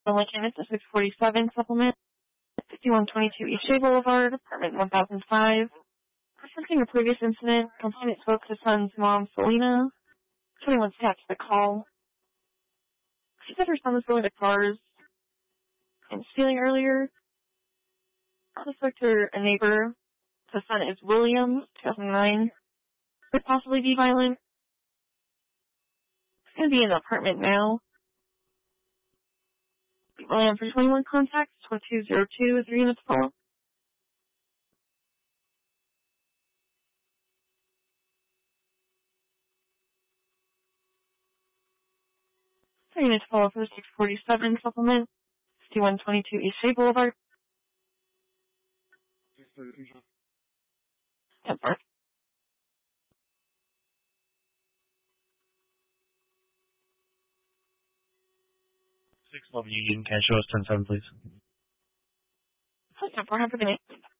Lincoln, it's a 647 supplement, 5122 East Shea Boulevard, apartment 1005. Presenting a previous incident, complainant spoke to son's mom, Selena. 21 attached the call. She said her son was going to cars and stealing earlier. Also spoke to a neighbor. The son is William, 2009. Could possibly be violent. He's going to be in the apartment now. William for 21 contacts, 2202, 3 units call. 3 units call for the 647 supplement, 5122 East Shea Boulevard. 10 4. 6 Love Union, can I show us 10-7, please? 10 4, have a good night.